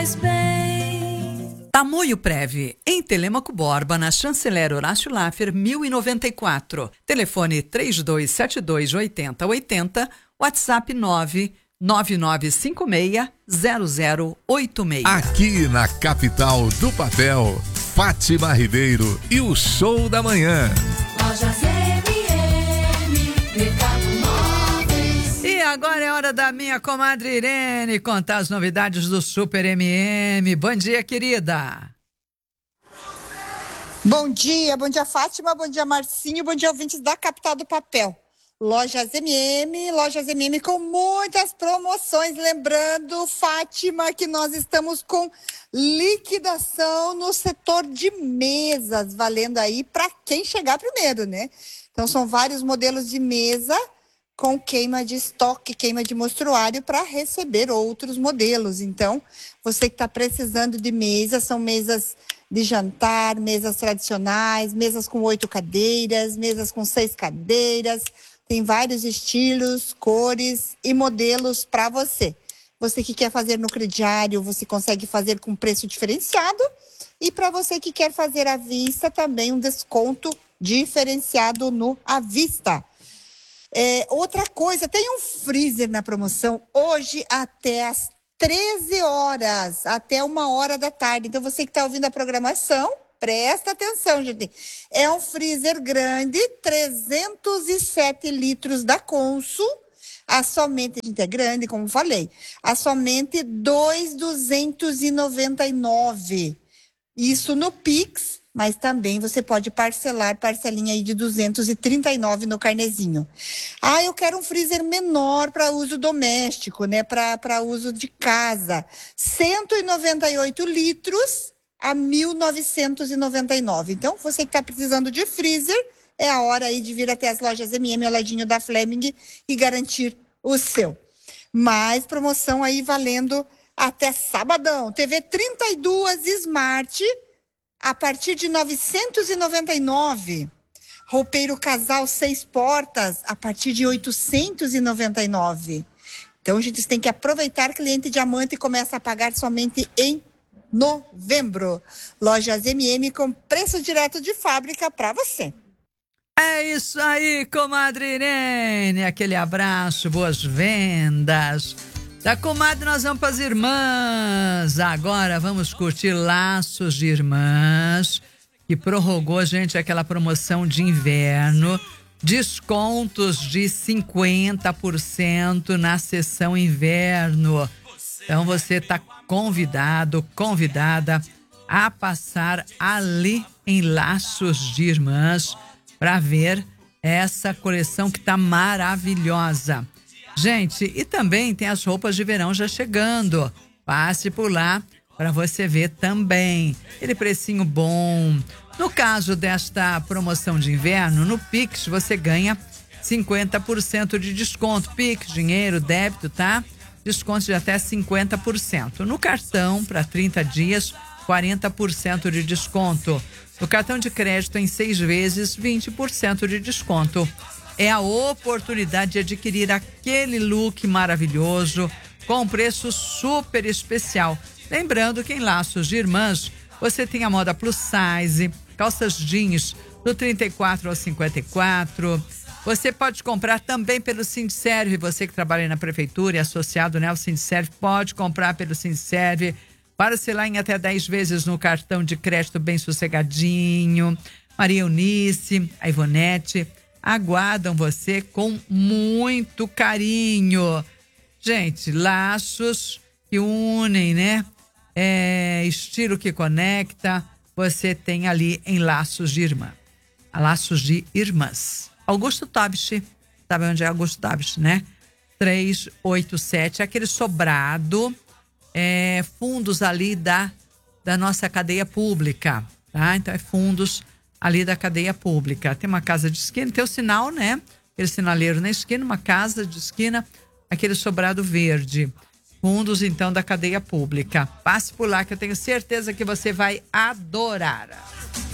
Tamoio Prev, em Telêmaco Borba, na Chanceler Horácio Laffer, 1094. Telefone 3272-8080, WhatsApp 99956-0086. Aqui na capital do papel, Fátima Ribeiro e o Show da Manhã. Lojas MM, Mercado Móveis. E agora é hora da minha comadre Irene contar as novidades do Super MM. Bom dia, querida. Bom dia Fátima, bom dia Marcinho, bom dia ouvintes da capital do papel. Lojas MM com muitas promoções. Lembrando, Fátima, que nós estamos com liquidação no setor de mesas, valendo aí para quem chegar primeiro, né? Então são vários modelos de mesa com queima de estoque, queima de mostruário para receber outros modelos. Então, você que está precisando de mesas, são mesas de jantar, mesas tradicionais, mesas com 8 cadeiras, mesas com 6 cadeiras. Tem vários estilos, cores e modelos para você. Você que quer fazer no crediário, você consegue fazer com preço diferenciado. E para você que quer fazer à vista, também um desconto diferenciado no à vista. Outra coisa, tem um freezer na promoção hoje até as 13 horas, até 1h da tarde. Então, você que está ouvindo a programação, presta atenção, gente. É um freezer grande, 307 litros da Consul, a somente, gente, é grande, como falei, a somente 2.299. Isso no Pix, mas também você pode parcelinha aí de 239 no carnezinho. Ah, eu quero um freezer menor para uso doméstico, né? Para uso de casa. 198 litros a 1.999. Então, você que está precisando de freezer, é a hora aí de vir até as lojas MM ao ladinho da Fleming e garantir o seu. Mais promoção aí valendo até sabadão. TV 32 Smart a partir de 999. Roupeiro casal 6 portas a partir de 899. Então, a gente tem que aproveitar cliente diamante e começa a pagar somente em novembro. Lojas MM com preço direto de fábrica para você. É isso aí, comadre Irene. Aquele abraço, boas vendas. Da comadre nós vamos para as irmãs. Agora vamos curtir Laços de Irmãs, que prorrogou, gente, aquela promoção de inverno. Descontos de 50% na sessão inverno. Então você está convidado, convidada a passar ali em Laços de Irmãs para ver essa coleção que está maravilhosa. Gente, e também tem as roupas de verão já chegando. Passe por lá para você ver também. Aquele precinho bom. No caso desta promoção de inverno, no Pix você ganha 50% de desconto. Pix, dinheiro, débito, tá? Desconto de até 50%. No cartão, para 30 dias, 40% de desconto. No cartão de crédito, em 6 vezes, 20% de desconto. É a oportunidade de adquirir aquele look maravilhoso com preço super especial. Lembrando que em Laços de Irmãs você tem a moda plus size, calças jeans do 34 ao 54. Você pode comprar também pelo Sindserve, você que trabalha na prefeitura e associado, né, ao Sindserve, pode comprar pelo Sindserve, parcelar em até 10 vezes no cartão de crédito bem sossegadinho. Maria Eunice, a Ivonete aguardam você com muito carinho. Gente, laços que unem, né? Estilo que conecta, você tem ali em Laços de Irmã. Laços de Irmãs. Augusto Tabichi, sabe onde é Augusto Tabichi, né? 387, aquele sobrado, fundos ali da nossa cadeia pública, tá? Então é fundos ali da cadeia pública. Tem uma casa de esquina, tem o sinal, né? Aquele sinaleiro na esquina, uma casa de esquina, aquele sobrado verde. Fundos, então, da cadeia pública. Passe por lá que eu tenho certeza que você vai adorar.